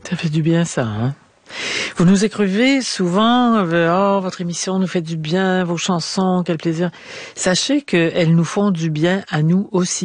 Ça fait du bien, ça, hein? Vous nous écrivez souvent, oh, votre émission nous fait du bien, vos chansons, quel plaisir. Sachez qu'elles nous font du bien à nous aussi.